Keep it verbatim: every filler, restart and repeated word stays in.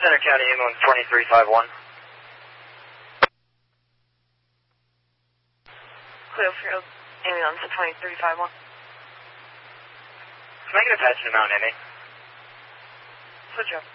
Center County ambulance twenty-three five one. Clearfield ambulance twenty-three five one. Can I get a patch to Mount Emmy? Switch up.